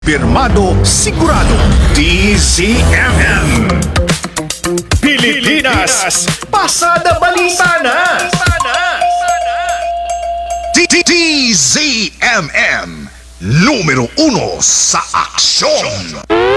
Pirmado, sigurado, DZMM. Pilipinas, pasada balita na. DZMM, numero 1 sa aksyon.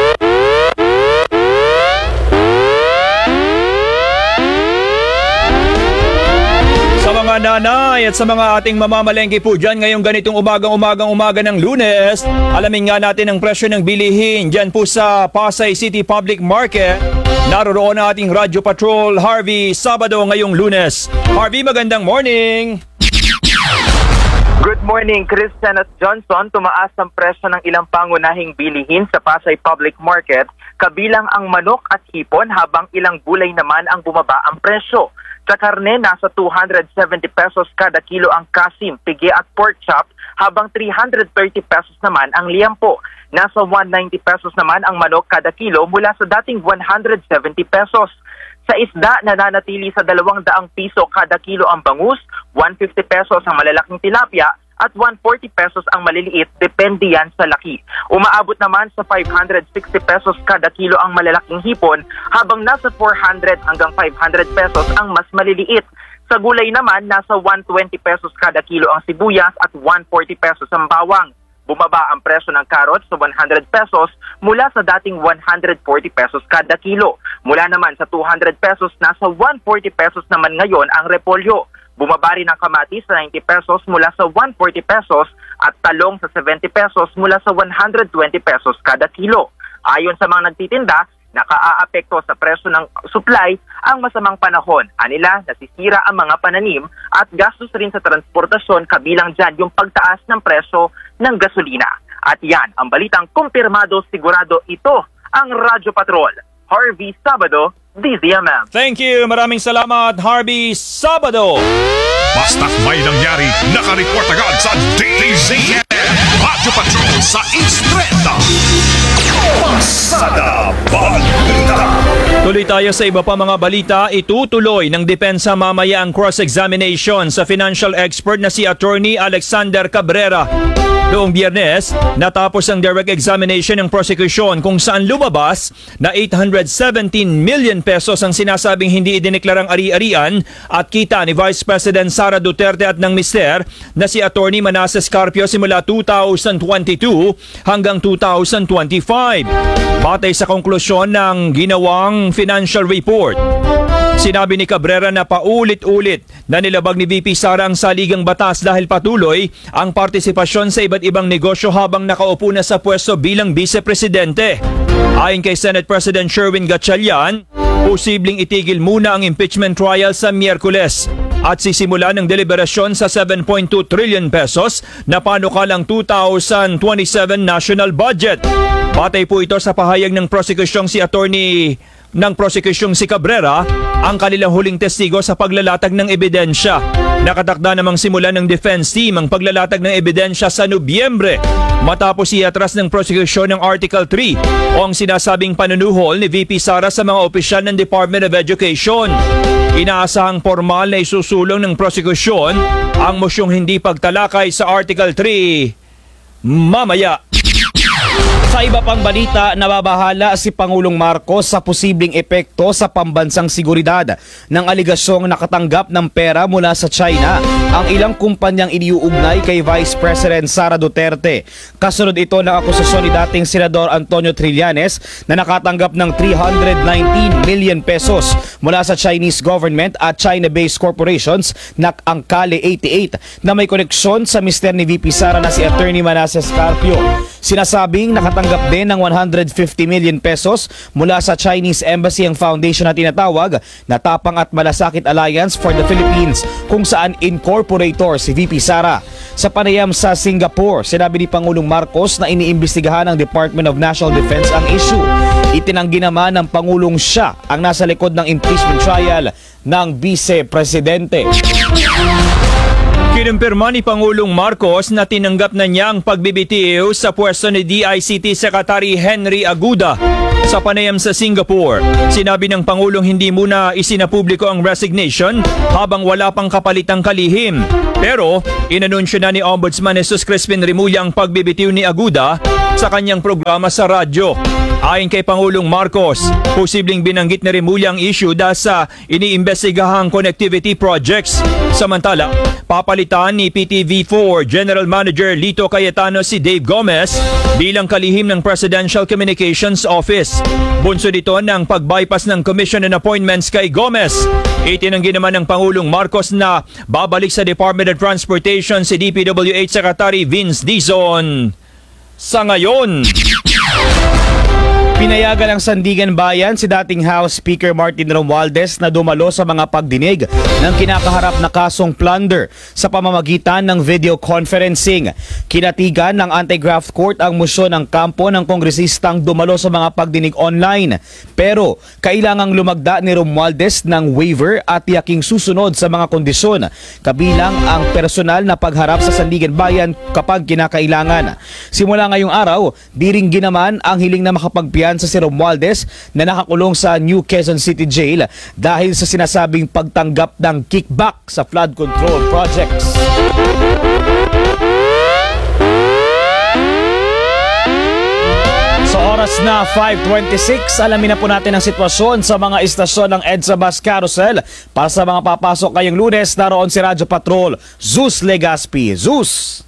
Sa mga nanay at sa mga ating mamamalengke po dyan ngayong ganitong umaga ng Lunes, alamin nga natin ang presyo ng bilihin dyan po sa Pasay City Public Market. Naroroon ang ating Radyo Patrol, Harvey Sabado ngayong Lunes. Harvey, magandang morning! Good morning, Christian at Johnson. Tumaas ang presyo ng ilang pangunahing bilihin sa Pasay Public Market, kabilang ang manok at hipon, habang ilang gulay naman ang bumaba ang presyo. Sa karne, nasa 270 pesos kada kilo ang kasim, pigi at pork chop, habang 330 pesos naman ang liampo. Nasa 190 pesos naman ang manok kada kilo mula sa dating 170 pesos. Sa isda, nananatili sa 200 piso kada kilo ang bangus, 150 pesos ang malalaking tilapia, at 140 pesos ang maliliit, depende yan sa laki. Umaabot naman sa 560 pesos kada kilo ang malalaking hipon, habang nasa 400 hanggang 500 pesos ang mas maliliit. Sa gulay naman, nasa 120 pesos kada kilo ang sibuyas at 140 pesos ang bawang. Bumaba ang presyo ng carrots sa 100 pesos mula sa dating 140 pesos kada kilo. Mula naman sa 200 pesos, nasa 140 pesos naman ngayon ang repolyo. Bumaba rin ang kamatis sa 90 pesos mula sa 140 pesos at talong sa 70 pesos mula sa 120 pesos kada kilo. Ayon sa mga nagtitinda, nakaaapekto sa presyo ng supply ang masamang panahon. Anila, nasisira ang mga pananim at gastos rin sa transportasyon, kabilang dyan yung pagtaas ng presyo ng gasolina. At yan, ang balitang kumpirmado, sigurado, ito ang Radyo Patrol. Harvey Sabado, DZMM. Thank you, maraming salamat, Harvey Sabado. Basta't may nangyari, nakareport agad sa DZMM. Radyo Patrol sa Instreta. Pasada balita. Tuloy tayo sa iba pa mga balita. Itutuloy ng depensa mamaya ang cross-examination sa financial expert na si Attorney Alexander Cabrera. Noong Biyernes, natapos ang direct examination ng prosecution kung saan lumabas na 817 million pesos ang sinasabing hindi idineklarang ari-arian at kita ni Vice President Sara Duterte at ng mister na si Attorney Manasseh Scarpio simula 2022 hanggang 2025. Batay sa konklusyon ng ginawang financial report, sinabi ni Cabrera na paulit-ulit na nilabag ni VP Sara ang saligang batas dahil patuloy ang partisipasyon sa iba't ibang negosyo habang nakaupo na sa pwesto bilang vice-presidente. Ayon kay Senate President Sherwin Gatchalian, posibleng itigil muna ang impeachment trial sa Miyerkules at sisimula ng deliberasyon sa 7.2 trillion pesos na panukalang 2027 national budget. Batay po ito sa pahayag ng prosekusyong si Cabrera, ang kanilang huling testigo sa paglalatag ng ebidensya. Nakatakda namang simulan ng defense team ang paglalatag ng ebidensya sa Nobyembre matapos iatras ng prosekusyon ng Article 3 o ang sinasabing panunuhol ni VP Sara sa mga opisyal ng Department of Education. Inaasahang formal na isusulong ng prosekusyon ang mosyong hindi pagtalakay sa Article 3 mamaya. Sa iba pang balita, nababahala si Pangulong Marcos sa posibleng epekto sa pambansang seguridad ng aligasyong nakatanggap ng pera mula sa China ang ilang kumpanyang iniuugnay kay Vice President Sara Duterte. Kasunod ito ng akusasyon ni dating Senador Antonio Trillanes na nakatanggap ng 319 million pesos mula sa Chinese government at China-based corporations na ang Kale 88 na may koneksyon sa mister ni VP Sara na si Attorney Manasseh Scarpio. Sinasabing nakatanggap din ng 150 million pesos mula sa Chinese Embassy ang foundation na tinatawag na Tapang at Malasakit Alliance for the Philippines, kung saan incorporator si VP Sara. Sa panayam sa Singapore, sinabi ni Pangulong Marcos na iniimbestigahan ng Department of National Defense ang issue. Itinanggi naman ng Pangulong siya ang nasa likod ng impeachment trial ng Vice Presidente. Kinumpirma ni Pangulong Marcos na tinanggap na niya ang pagbibitiw sa pwesto ni DICT Secretary Henry Aguda. Sa panayam sa Singapore, sinabi ng Pangulong hindi muna isinapubliko ang resignation habang wala pang kapalitang kalihim. Pero inanunsyo na ni Ombudsman Jesus Crispin Remulla ang pagbibitiw ni Aguda sa sa kanyang programa sa radyo. Ayon kay Pangulong Marcos, posibleng binanggit ni Remulla ang issue dahil sa iniimbestigahang connectivity projects. Samantala, papalitan ni PTV4 General Manager Lito Cayetano si Dave Gomez bilang kalihim ng Presidential Communications Office. Bunso dito ng pag-bypass ng Commission on Appointments kay Gomez. Itinanggi naman ng Pangulong Marcos na babalik sa Department of Transportation si DPWH Secretary Vince Dizon. Sa ngayon, pinayagan ng Sandigan Bayan si dating House Speaker Martin Romualdez na dumalo sa mga pagdinig ng kinakaharap na kasong plunder sa pamamagitan ng video conferencing. Kinatigan ng Anti-Graft Court ang musyon ng kampo ng kongresistang dumalo sa mga pagdinig online. Pero kailangang lumagda ni Romualdez ng waiver at tiyaking susunod sa mga kondisyon, kabilang ang personal na pagharap sa Sandigan Bayan kapag kinakailangan. Simula ngayong araw, diringgi naman ang hiling na makapagpiyansa sa si Romualdez na nakakulong sa New Quezon City Jail dahil sa sinasabing pagtanggap ng kickback sa flood control projects. Sa oras na 5:26, alamin na po natin ang sitwasyon sa mga istasyon ng EDSA Bus Carousel. Para sa mga papasok ngayong Lunes, naroon si Radyo Patrol, Zeus Legaspi. Zeus!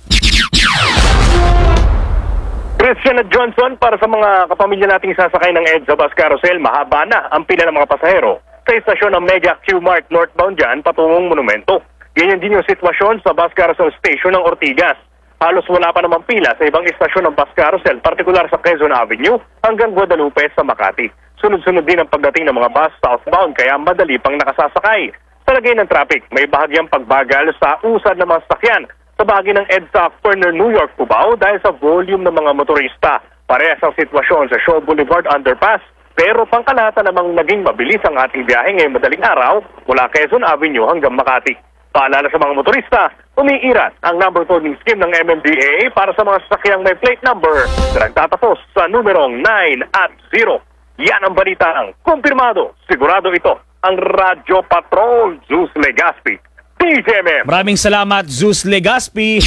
Christian at Johnson, para sa mga kapamilya nating sasakay ng EDSA Bus Carousel, mahaba na ang pila ng mga pasahero sa istasyon ng Mega Q-Mart northbound dyan patungong Monumento. Ganyan din yung sitwasyon sa Bus Carousel Station ng Ortigas. Halos wala pa namang pila sa ibang istasyon ng Bus Carousel, partikular sa Quezon Avenue hanggang Guadalupe sa Makati. Sunod-sunod din ang pagdating ng mga bus southbound kaya madali pang nakasasakay. Sa lagay ng traffic, may bahagyang pagbagal sa usad ng mga sasakyan sa bahagi ng EDSA corner New York Cubao dahil sa volume ng mga motorista. Parehas ang sitwasyon sa Shaw Boulevard Underpass, pero pangkalahatan namang naging mabilis ang ating biyahe ngayong madaling araw mula Quezon Avenue hanggang Makati. Paalala sa mga motorista, umiiral ang number coding scheme ng MMDA para sa mga sasakyang may plate number na nagtatapos sa numerong 9 at 0. Yan ang balitang kumpirmado. Sigurado ito ang Radyo Patrol, Zeus Legaspi. TGMM. Maraming salamat, Zeus Legaspi.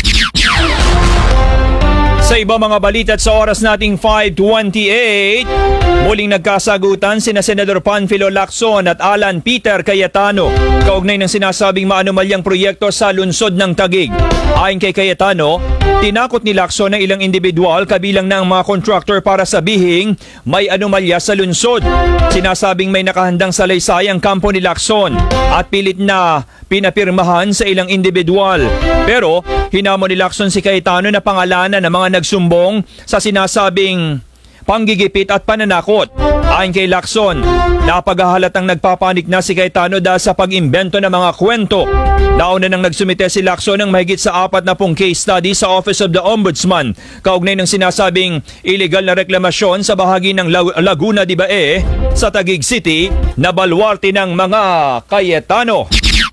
Sa iba mga balita at sa oras nating 5:28, muling nagkasagutan sina Senador Panfilo Lacson at Alan Peter Cayetano kaugnay ng sinasabing maanumalyang proyekto sa lungsod ng Taguig. Ayon kay Cayetano, tinakot ni Lacson ng ilang individual kabilang ng mga contractor para sabihing may anomalya sa lungsod. Sinasabing may nakahandang salaysay ang kampo ni Lacson at pilit na pinapirmahan sa ilang individual. Pero hinamon ni Lacson si Cayetano na pangalanan ng mga nagsumbong sa sinasabing panggigipit at pananakot. Ayon kay Lacson, napaghahalatang nagpapanik na si Cayetano dahil sa pag-imbento ng mga kwento. Nauna nang nagsumite si Lacson ng mahigit sa 40 case study sa Office of the Ombudsman kaugnay ng sinasabing illegal na reklamasyon sa bahagi ng Laguna de Bae sa Taguig City na balwarte ng mga Cayetano.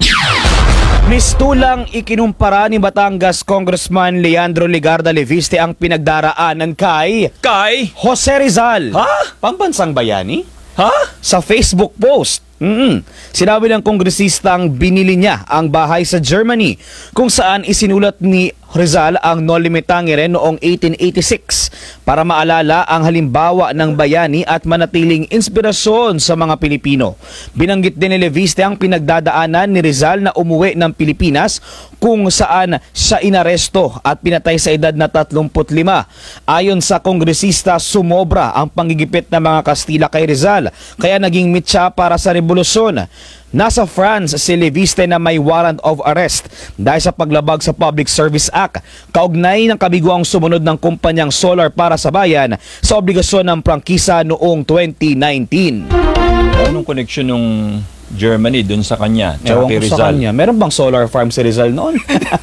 Mistulang ikinumpara ni Batangas Congressman Leandro Legarda Leviste ang pinagdaraanan kay Jose Rizal. Ha? Pambansang bayani? Ha? Sa Facebook post. Sinabi ng kongresistang binili niya ang bahay sa Germany kung saan isinulat ni Rizal ang Noli Me Tangere noong 1886 para maalala ang halimbawa ng bayani at manatiling inspirasyon sa mga Pilipino. Binanggit din ni Leviste ang pinagdadaanan ni Rizal na umuwi ng Pilipinas kung saan siya inaresto at pinatay sa edad na 35. Ayon sa kongresista, sumobra ang panggigipit ng mga Kastila kay Rizal kaya naging mitya para sa revolusyon. Nasa France si Leviste na may warrant of arrest dahil sa paglabag sa Public Service Act kaugnay ng kabiguang sumunod ng kumpanyang Solar para sa Bayan sa obligasyon ng prangkisa noong 2019. Anong connection ng Germany dun sa kanya? Ewan ko sa kanya. Meron bang solar farm si Rizal noon?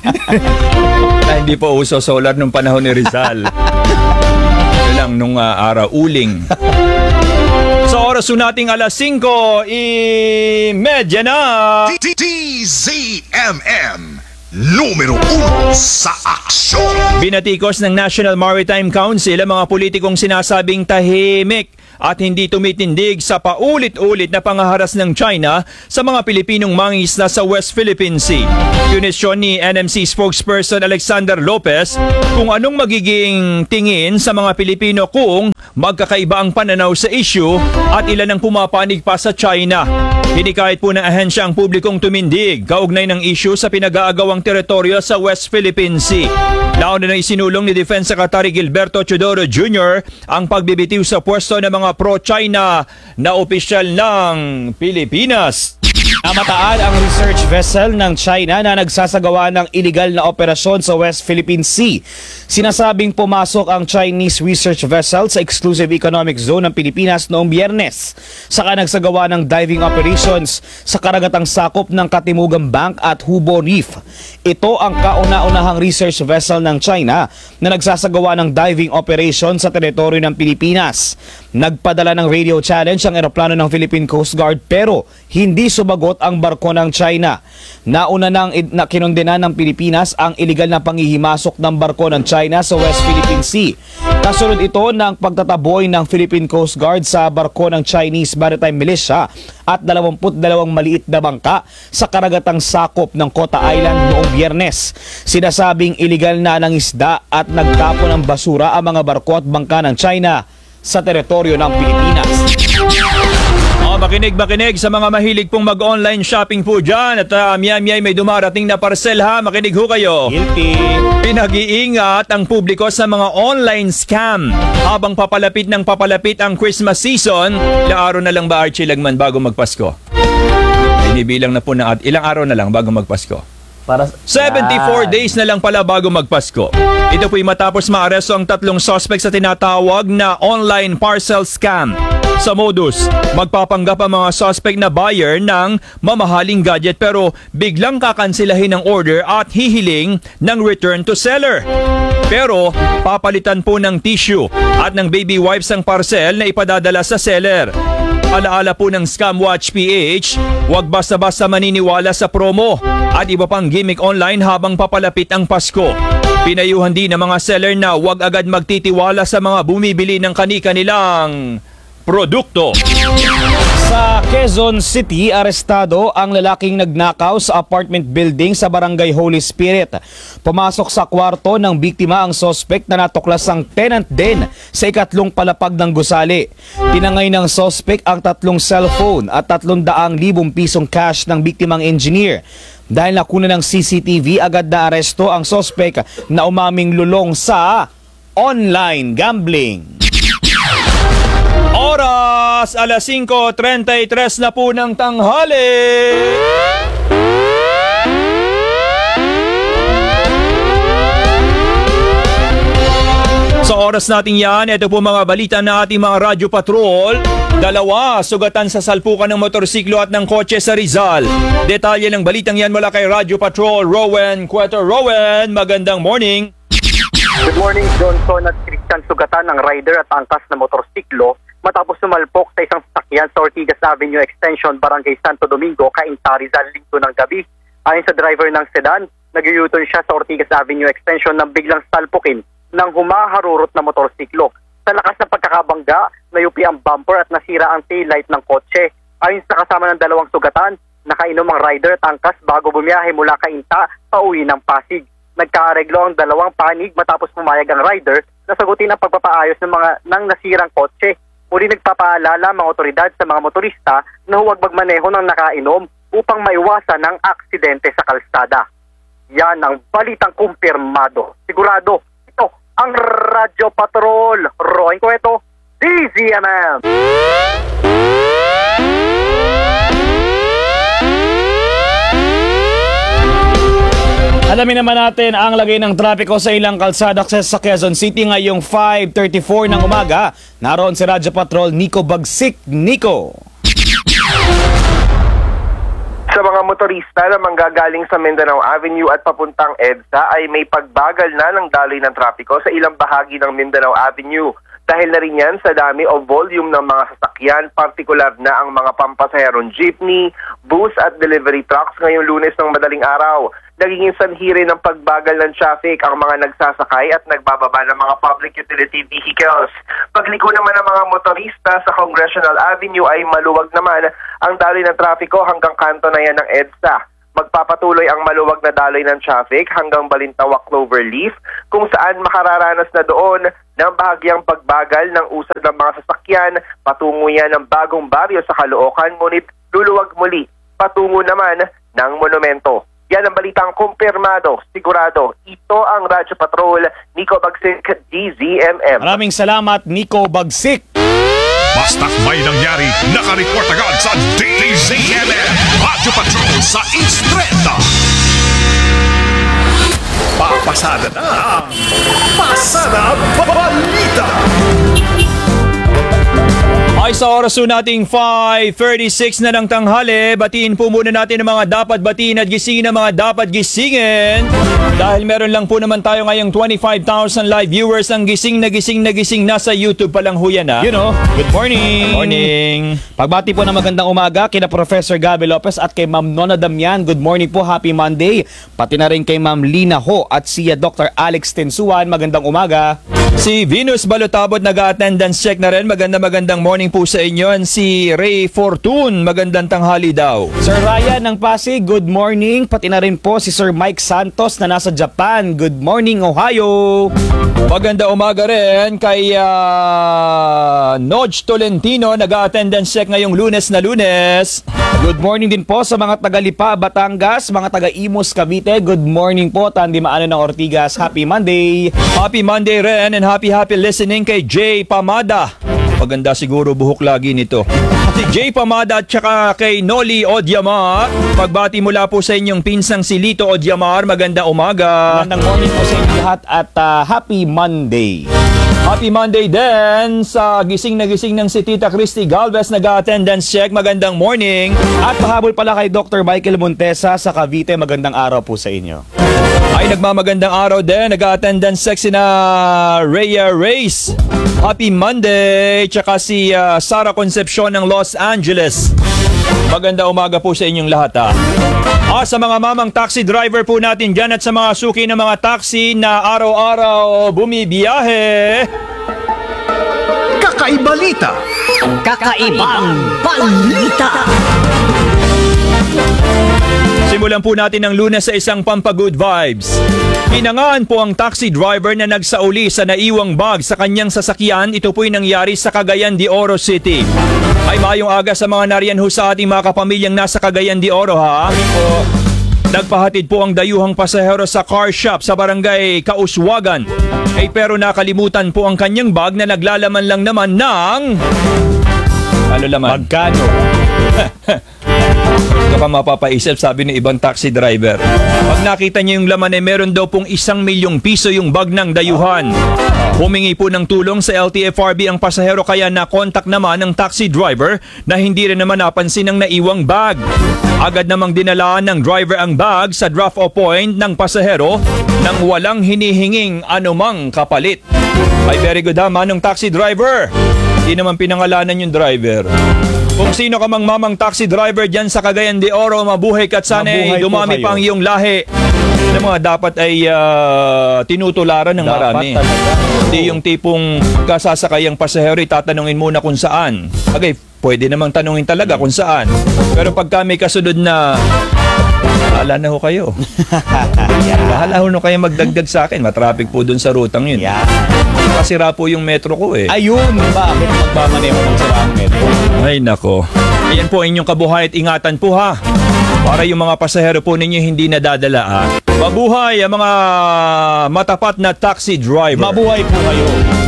Hindi pa uso solar nung panahon ni Rizal. Ito lang nung araw, uling. Sa oras nating 5:30 na. DZMM. numero 1 sa aksyon. Binatikos ng National Maritime Council ang mga politikong sinasabing tahimik at hindi tumitindig sa paulit-ulit na pangaharas ng China sa mga Pilipinong mangingisda sa West Philippine Sea. Kinesyon ni NMC spokesperson Alexander Lopez kung anong magiging tingin sa mga Pilipino kung magkakaiba ang pananaw sa issue at ilan ang pumapanig pa sa China. Hinikayat po ng ahensya ang publikong tumindig kaugnay ng issue sa pinag-aagawang teritoryo sa West Philippine Sea. Nauna na isinulong ni Defense Secretary Gilberto Teodoro Jr. ang pagbibitiw sa pwesto ng mga pro-China na opisyal ng Pilipinas. Namataan ang research vessel ng China na nagsasagawa ng iligal na operasyon sa West Philippine Sea. Sinasabing pumasok ang Chinese research vessel sa exclusive economic zone ng Pilipinas noong Biyernes. Saka nagsagawa ng diving operations sa karagatang sakop ng Katimugang Bank at Hubo Reef. Ito ang kauna-unahang research vessel ng China na nagsasagawa ng diving operation sa teritoryo ng Pilipinas. Nagpadala ng radio challenge ang eroplano ng Philippine Coast Guard pero hindi sumagot ang barko ng China. Nauna nang kinondena ng Pilipinas ang iligal na panghihimasok ng barko ng China sa West Philippine Sea. Kasunod ito ng pagtataboy ng Philippine Coast Guard sa barko ng Chinese Maritime Militia at 22 maliit na bangka sa karagatang sakop ng Kota Island noong Biyernes. Sinasabing iligal na ng isda at nagtapon ng basura ang mga barko at bangka ng China sa teritoryo ng Pilipinas. Makinig sa mga mahilig pong mag-online shopping po dyan at miyay may dumarating na parcel ha. Makinig ho kayo. Guilty. Pinag-iingat ang publiko sa mga online scam habang papalapit ang Christmas season. Ilang araw na lang ba, Archie Lagman, bago magpasko? Binibilang na po na at ilang araw na lang bago magpasko. Para 74 days na lang pala bago magpasko. Ito po'y matapos maaresto ang 3 suspect sa tinatawag na online parcel scam. Sa modus, magpapanggap ang mga suspect na buyer ng mamahaling gadget pero biglang kakansilahin ang order at hihiling ng return to seller. Pero papalitan po ng tissue at ng baby wipes ang parcel na ipadadala sa seller. Alaala po ng Scamwatch PH, huwag basta-basta maniniwala sa promo at iba pang gimmick online habang papalapit ang Pasko. Pinayuhan din ng mga seller na huwag agad magtitiwala sa mga bumibili ng kani-kanilang produkto. Sa Quezon City, arestado ang lalaking nagnakaw sa apartment building sa Barangay Holy Spirit. Pumasok sa kwarto ng biktima ang suspect na natuklas ang tenant din sa ikatlong palapag ng gusali. Tinangay ng suspect ang 3 cellphone at 300,000 pisong cash ng biktimang engineer. Dahil nakuna ng CCTV, agad na aresto ang suspect na umaming lulong sa online gambling. Oras, alas 5:33 na po ng tanghali. Sa oras natin yan, ito po mga balita na ating mga radyo patrol. 2 sugatan sa salpukan ng motorsiklo at ng kotse sa Rizal. Detalye ng balitang yan mula kay Radyo Patrol Rowan Cueto. Rowan, magandang morning. Good morning, Johnson at Christian. Sugatan ng rider at angkas na motorsiklo matapos sumalpok sa isang sasakyan sa Ortigas Avenue Extension, Barangay Santo Domingo, Cainta, Rizal, Linggo ng gabi. Ayon sa driver ng sedan, nag-u-turn siya sa Ortigas Avenue Extension nang biglang salpukin ng humaharurot na motorsiklo. Sa lakas ng pagkakabangga, nayupi ang bumper at nasira ang taillight ng kotse. Ayon sa kasama ng 2 sugatan, nakainom ang rider at angkas bago bumiyahe mula Cainta pauwi ng Pasig. Nagkaareglo ang 2 panig matapos pumayag ang rider na sagutin ang pagpapaayos ng nasirang kotse. Muli nagpapaalala ang mga otoridad sa mga motorista na huwag magmaneho ng nakainom upang maiwasan ang aksidente sa kalsada. Yan ang balitang kumpirmado. Sigurado, ito ang Radyo Patrol. Roy Cueto, DZMM. Alamin naman natin ang lagay ng trapiko sa ilang kalsada sa Quezon City ngayong 5:34 ng umaga. Naroon si Radyo Patrol Nico Bagsik. Nico. Sa mga motorista na manggagaling sa Mindanao Avenue at papuntang EDSA ay may pagbagal na ng daloy ng trapiko sa ilang bahagi ng Mindanao Avenue. Dahil na rin yan sa dami o volume ng mga sasakyan, partikular na ang mga pampasaherong jeepney, bus at delivery trucks ngayong Lunes ng madaling araw. Nagiging sanhi rin ng pagbagal ng traffic ang mga nagsasakay at nagbababa ng mga public utility vehicles. Pagliko naman ng mga motorista sa Congressional Avenue ay maluwag naman ang daloy ng trapiko hanggang kanto na yan ng EDSA. Magpapatuloy ang maluwag na daloy ng traffic hanggang Balintawak Cloverleaf kung saan makararanas na doon ng bahagyang pagbagal ng usad ng mga sasakyan patungo yan ng bagong baryo sa Caloocan, ngunit luluwag muli patungo naman ng monumento. Yan ang balitang kumpirmado, sigurado. Ito ang Radyo Patrol, Nico Bagsik, DZMM. Maraming salamat, Nico Bagsik. Basta't may nangyari, nakareport agad sa DZMM. Radyo Patrol sa Instreta. Papasada na ang Pasada Balita. Ay sa oras po nating 5:36 na ng tanghali, batiin po muna natin ang mga dapat batiin at gisingin ang mga dapat gisingin. Dahil meron lang po naman tayo ngayong 25,000 live viewers ang gising na gising nasa YouTube pa lang ho yan, ha? You know, good morning. Morning. Pagbati po ng magandang umaga kina Professor Gabby Lopez at kay Ma'am Nona Damian. Good morning po, happy Monday. Pati na rin kay Ma'am Lina Ho at si Dr. Alex Tensuan. Magandang umaga. Si Venus Balutabot nag-attendance check na rin. Magandang morning po sa inyo. And si Ray Fortune, magandang tanghali daw. Sir Ryan ng Pasig, good morning. Pati na rin po si Sir Mike Santos na nasa Japan. Good morning, Ohio. Maganda umaga rin kay Noj Tolentino, nag-attendance check ngayong Lunes na Lunes. Good morning din po sa mga taga-Lipa, Batangas, mga taga-Imus, Cavite. Good morning po, Tandy Maano ng Ortigas. Happy Monday. Happy Monday rin and happy listening kay Jay Pamada. Maganda siguro buhok lagi nito. Si Jay Pamada at saka kay Noli Odyamar. Pagbati mula po sa inyong pinsang si Lito Odyamar. Maganda umaga. Magandang morning po sa inyo lahat at happy Monday. Happy Monday din sa gising na gising ng si Tita Christy Galvez, nag-attendance check. Magandang morning. At pahabol pala kay Dr. Michael Montesa sa Cavite. Magandang araw po sa inyo. Ay nagmamagandang araw din. Nag-attendance check si na Rhea Reyes. Happy Monday. Tsaka si Sara Concepcion ng Los Angeles. Maganda umaga po sa inyong lahat, ha. Sa mga mamang taxi driver po natin dyan at sa mga suki ng mga taxi na araw-araw bumibiyahe. Kakaibalita. Kakaibang balita. Simulan po natin ang Lunes sa isang pampagood vibes. Hinangaan po ang taxi driver na nagsauli sa naiwang bag sa kanyang sasakyan. Ito po'y nangyari sa Cagayan de Oro City. Ay mayong aga sa mga nariyan ho sa ating mga kapamilyang nasa Cagayan de Oro, ha? Nagpahatid po ang dayuhang pasahero sa car shop sa barangay Kauswagan. Pero nakalimutan po ang kanyang bag na naglalaman lang naman ng... Ano laman? Magkano? Ito ka mapapaisip, sabi ng ibang taxi driver. Pag nakita niya yung laman ay meron daw pong 1,000,000 piso yung bag ng dayuhan. Humingi po ng tulong sa LTFRB ang pasahero kaya na-contact naman ng taxi driver na hindi rin naman napansin ang naiwang bag. Agad namang dinalaan ng driver ang bag sa drop-off point ng pasahero nang walang hinihinging anumang kapalit. Ay very good ha, manong taxi driver. Hindi naman pinangalanan yung driver. Kung sino ka mang mamang taxi driver dyan sa Cagayan de Oro, mabuhay ka at sana ay dumami pa ang iyong lahi. Na mga dapat ay tinutularan ng marami. Hindi yung tipong kasasakay ang pasahero, tatanungin muna kung saan. Okay, pwede namang tanungin talaga kung saan. Pero pagka may kasunod na, bahala na ho kayo. Bahala ho na kayo magdagdag sa akin. Matraffic po dun sa rutang yun. Kasira po yung metro ko eh. Ayun, bakit magmamaneho ng sirang metro? Ay nako. Ayan po inyong kabuhay at ingatan po ha. Para yung mga pasahero po ninyo hindi nadadala ha. Mabuhay ang mga matapat na taxi driver. Mabuhay po kayo.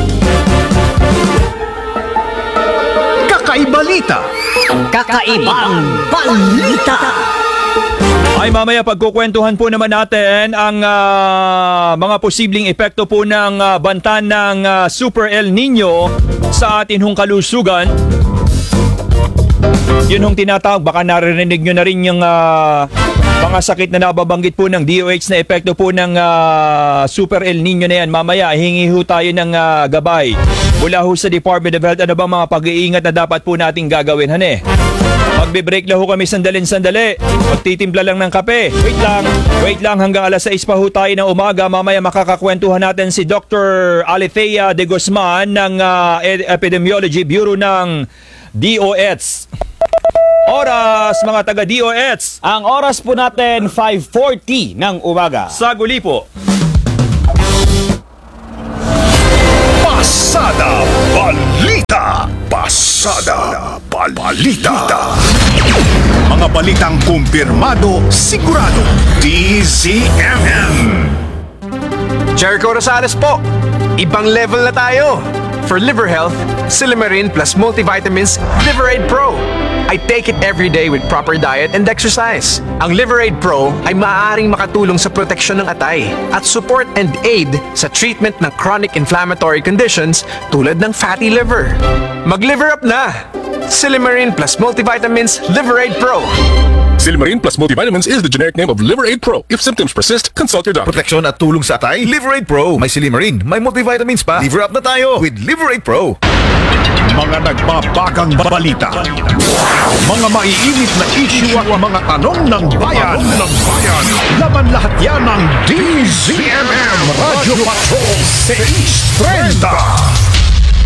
Kakaibalita. Kakaibang balita. Ay mamaya pagkukwentuhan po naman natin ang mga posibleng epekto po ng banta ng Super El Nino sa atin hong kalusugan. Yun hong tinatawag, baka narinig nyo na rin yung Mga sakit na nababanggit po ng DOH na epekto po ng Super El Nino na yan. Mamaya, hingi ho tayo ng gabay mula ho sa Department of Health. Ano ba mga pag-iingat na dapat po nating gagawin, hane? Magbe-break lang ho kami sandali. Magtitimpla lang ng kape. Wait lang hanggang alas 6 pa ho tayo ng umaga. Mamaya makakakwentuhan natin si Dr. Alethea de Guzman ng Epidemiology Bureau ng DOH. Oras, mga taga-DOH. Ang oras po natin, 5:40 ng umaga. Saguli po. Pasada Balita. Pasada Balita. Mga balitang kumpirmado, sigurado. DZMM. Jericho Rosales po. Ibang level na tayo. For liver health, Silymarin plus multivitamins Liverade Pro. I take it every day with proper diet and exercise. Ang Liverade Pro ay maaaring makatulong sa proteksyon ng atay at support and aid sa treatment ng chronic inflammatory conditions tulad ng fatty liver. Mag-liver up na! Silymarin plus multivitamins Liverade Pro. Silymarin plus multivitamins is the generic name of Liverade Pro. If symptoms persist, consult your doctor. Proteksyon at tulong sa atay, Liverade Pro. May Silymarin, may multivitamins pa. Liver up na tayo with Liverade Pro. Mga nagbabagang balita. Mga maiinit na issue at mga tanong ng bayan. Laman lahat yan ng DZMM Radio Patrol 630.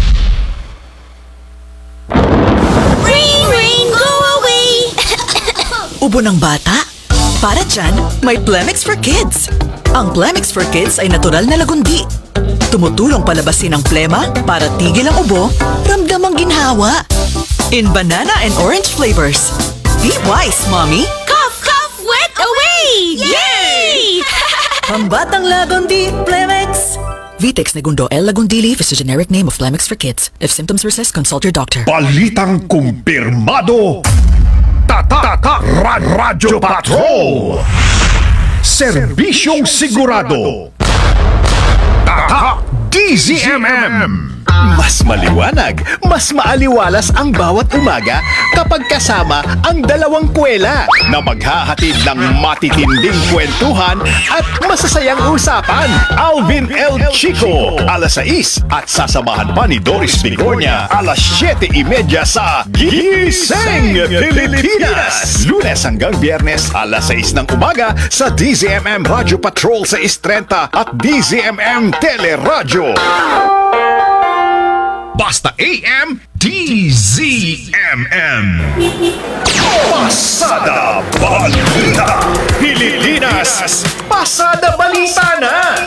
Rain, go away! Ubo ng bata? Para dyan, may Plemix for Kids. Ang Plemix for Kids ay natural na lagundi. Tumutulong palabasin ang plema para tigil ang ubo, ramdam ang ginhawa. In banana and orange flavors. Be wise, Mommy! Cough, cough, wet away! Yay! Pambatang lagundi, Plemix! Vitex Negundo L. Lagundili is the generic name of Plemix for Kids. If symptoms persist, consult your doctor. Balitang kumpirmado. Tatak Radyo Patrol. Serbisyong sigurado. Tatak DZMM. Mas maliwanag, mas maaliwalas ang bawat umaga kapag kasama ang dalawang kwela na maghahatid ng matitinding kwentuhan at masasayang usapan. Alvin L. Chico, alas 6 at sasamahan pa ni Doris Bigornia, alas 7:30 sa Gising Pilipinas. Lunes hanggang Biyernes, alas 6 ng umaga sa DZMM Radio Patrol 630 at DZMM Teleradyo. Basta AM, DZMM. Pasada Balita. Pilipinas, pasada balita na!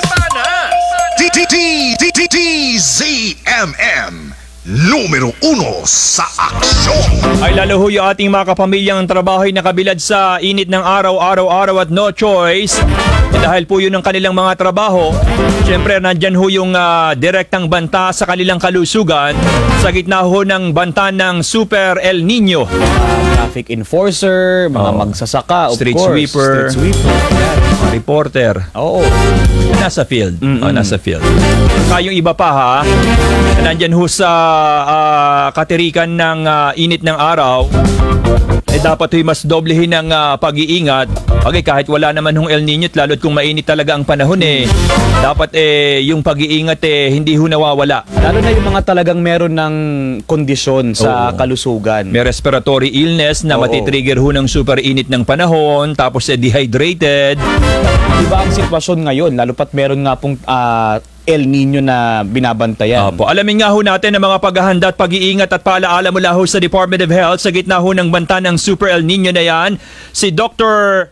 DZMM. Numero 1 sa aksyon. Ay lalo ho yung ating mga kapamilyang trabaho'y nakabilad sa init ng araw at no choice. Dahil po yun ang kanilang mga trabaho. Siyempre nandyan ho yung direktang banta sa kanilang kalusugan sa gitna ho ng banta ng Super El Nino. Traffic enforcer, mga magsasaka, of Street course. sweeper. Street sweeper. Reporter. Oo. Nasa field. Nasa field. Yung iba pa ha, nandyan ho sa katirikan ng init ng araw, dapat ho'y mas doblehin ng pag-iingat. Okay, kahit wala naman hong El Nino, lalo't kung mainit talaga ang panahon dapat yung pag-iingat hindi ho nawawala. Lalo na yung mga talagang meron ng kondisyon sa kalusugan. May respiratory illness na matitrigger ho ng super init ng panahon, tapos dehydrated. Diba ang sitwasyon ngayon, lalo pat meron nga pong El Nino na binabantayan. Opo. Alamin nga ho natin ang mga paghahanda at pag-iingat at paalaala mula ho sa Department of Health sa gitna ho ng banta ng Super El Nino na yan. Si Dr.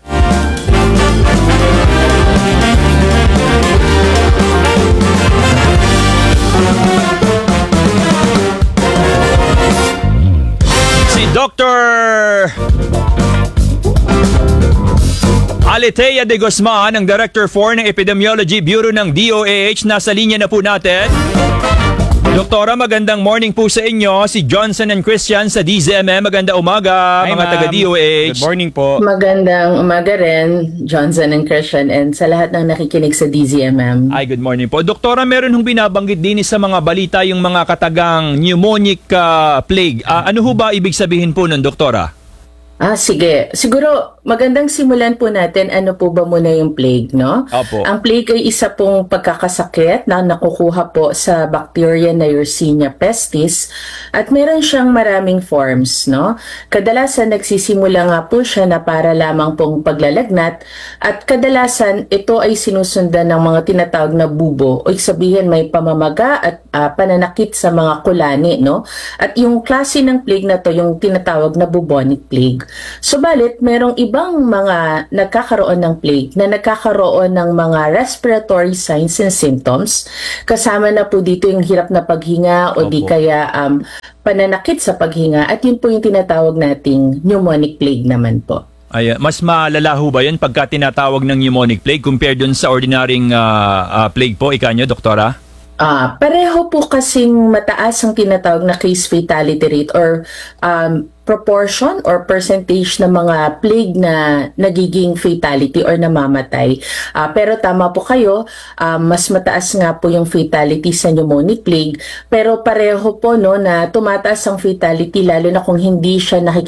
Alethea de Guzman, ang Director 4 ng Epidemiology Bureau ng DOH. Nasa linya na po natin. Doktora, magandang morning po sa inyo. Si Johnson and Christian sa DZMM. Maganda umaga, Hi, mga taga-DOH. Good morning po. Magandang umaga rin, Johnson and Christian, and sa lahat ng nakikinig sa DZMM. Ay, good morning po. Doktora, meron hong binabanggit din sa mga balita yung mga katagang pneumonic plague. Ano ho ba ibig sabihin po nun, Doktora? Sige. Siguro magandang simulan po natin ano po ba muna yung plague, no? Opo. Ang plague ay isa pong pagkakasakit na nakukuha po sa bacteria na Yersinia pestis at meron siyang maraming forms, no? Kadalasan nagsisimula nga po siya na para lamang pong paglalagnat at kadalasan ito ay sinusundan ng mga tinatawag na bubo o sabihin may pamamaga at pananakit sa mga kulani, no? At yung klase ng plague na to yung tinatawag na bubonic plague. Subalit, merong ibang mga nagkakaroon ng plague na nagkakaroon ng mga respiratory signs and symptoms. Kasama na po dito yung hirap na paghinga o di kaya pananakit sa paghinga at yun po yung tinatawag nating pneumonic plague naman po. Ay, mas malala ho ba yun pagka tinatawag ng pneumonic plague compared dun sa ordinaryong plague po, ikanyo, doktora? Pareho po kasing mataas ang tinatawag na case fatality rate or proportion or percentage ng mga plague na nagiging fatality or namamatay. Pero tama po kayo, mas mataas nga po yung fatality sa pneumonic plague, pero pareho po no na tumataas ang fatality lalo na kung hindi siya